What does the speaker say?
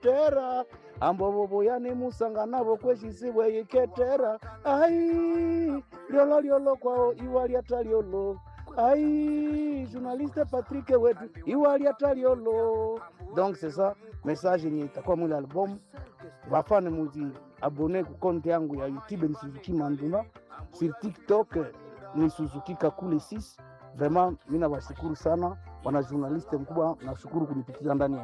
yiketera ambobo boyane musanga nabo kweshisibwe yiketera ai lyolo kwao iwali ataliolo ai journaliste Patrick wetu iwali ataliolo. Donc c'est ça message yenye itakuwa mwile album. Bafane muzi abone ku konti yangu ya YouTube ni Suzuki Manduna, sur TikTok ni Suzuki Kakule 6. Vraiment mimi nawashukuru sana wana journaliste mkubwa, nashukuru kunipitia ndani ya